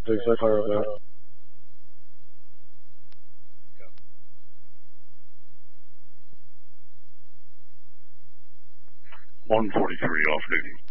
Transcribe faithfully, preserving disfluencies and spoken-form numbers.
six, I clear over. one forty-three off duty.